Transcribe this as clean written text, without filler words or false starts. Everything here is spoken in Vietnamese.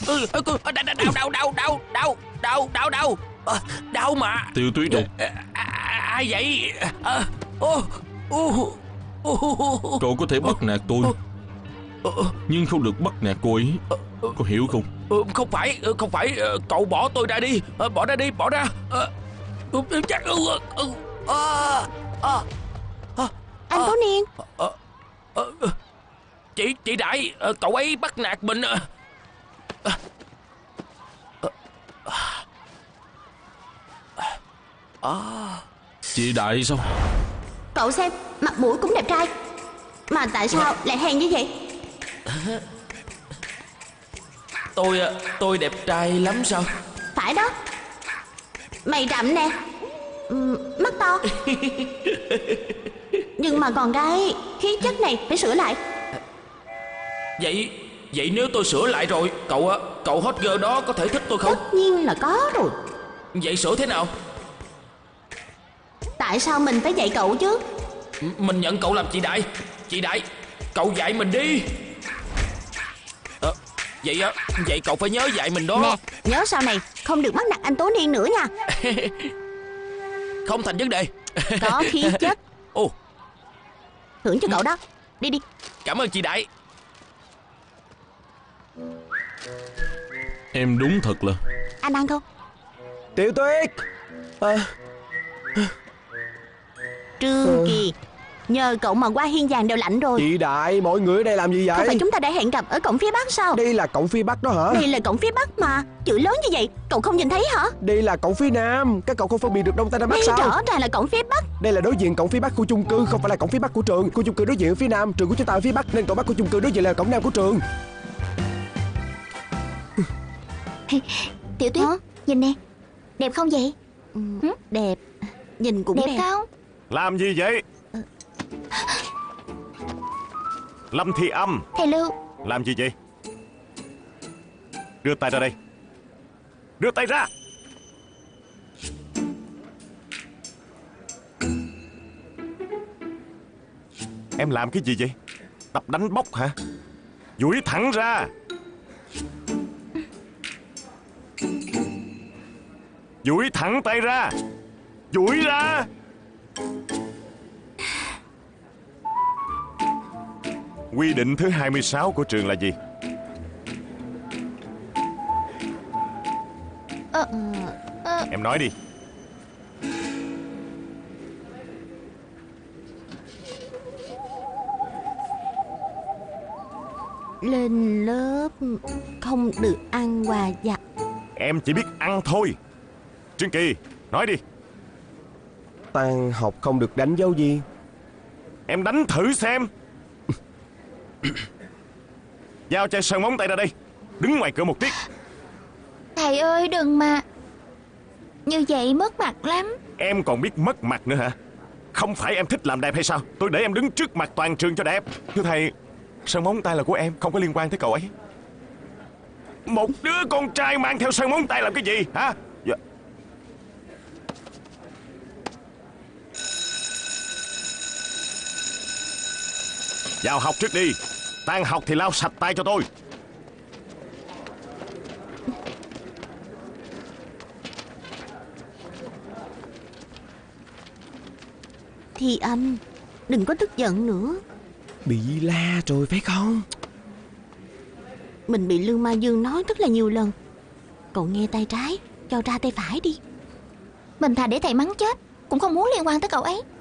Đau mà. Tiểu Tuyết đâu? Ai vậy? Cậu có thể bắt nạt tôi, nhưng không được bắt nạt cô ấy, có hiểu không? Không phải, cậu bỏ tôi ra đi. Bỏ ra. Anh Tố Niên. Chị Đại, cậu ấy bắt nạt mình. Chị Đại sao? Cậu xem, mặt mũi cũng đẹp trai, mà tại sao lại hèn như vậy? Tôi đẹp trai lắm sao? Phải đó. Mày rậm nè, mắt to. Nhưng mà con gái khí chất này phải sửa lại. Vậy nếu tôi sửa lại rồi, cậu hot girl đó có thể thích tôi không? Tất nhiên là có rồi. Vậy sửa thế nào? Tại sao mình phải dạy cậu chứ? Mình nhận cậu làm chị Đại. Chị Đại, cậu dạy mình đi. Vậy cậu phải nhớ dạy mình đó. Nè, nhớ sau này không được bắt nạt anh Tố Niên nữa nha. Không thành vấn đề. Có khí chất. Ồ, Thưởng cho cậu đó. Đi đi. cảm ơn chị Đại. Em đúng thật là... Anh ăn không? Tiểu Tuyết. Trương Kỳ, nhờ cậu mà qua Hiên Vàng đều lạnh rồi. Chị Đại, mọi người ở đây làm gì vậy? Không phải chúng ta đã hẹn gặp ở cổng phía Bắc sao? Đây là cổng phía Bắc đó hả? Đây là cổng phía Bắc mà. Chữ lớn như vậy cậu không nhìn thấy hả? Đây là cổng phía Nam. Các cậu không phân biệt được Đông Tây Nam Bắc Đây sao? rõ ràng là cổng phía Bắc. Đây là đối diện cổng phía Bắc của chung cư, không phải là cổng phía Bắc của trường. Khu chung cư đối diện ở phía Nam, trường của chúng ta ở phía Bắc, nên cổng Bắc của chung cư đối diện là cổng Nam của trường. Tiểu Tuyết, nhìn nè. Đẹp không vậy? Đẹp. Nhìn cũng đẹp không? Làm gì vậy? Lâm Thi Âm, Thầy Lưu. làm gì vậy? Đưa tay ra đây. Đưa tay ra. Em làm cái gì vậy? Tập đánh bốc hả? Duỗi thẳng ra. Duỗi thẳng tay ra. Duỗi ra. Quy định thứ 26 của trường là gì? Em nói đi. Lên lớp không được ăn quà vặt. Em chỉ biết ăn thôi. Trương Kỳ, nói đi. Tan học không được đánh dấu gì. Em đánh thử xem. Giao chai sơn móng tay ra đây. Đứng ngoài cửa một tiết. Thầy ơi đừng mà. Như vậy mất mặt lắm. Em còn biết mất mặt nữa hả? Không phải em thích làm đẹp hay sao? Tôi để em đứng trước mặt toàn trường cho đẹp. Thưa thầy, sơn móng tay là của em, không có liên quan tới cậu ấy. Một đứa con trai mang theo sơn móng tay làm cái gì hả? Dạ. Vào học trước đi. Tan học thì lau sạch tay cho tôi. Thì anh đừng có tức giận nữa. Bị la rồi phải không? Mình bị Lương Ma Dương nói rất là nhiều lần. Cậu nghe tay trái, cho ra tay phải đi. Mình thà để thầy mắng chết cũng không muốn liên quan tới cậu ấy.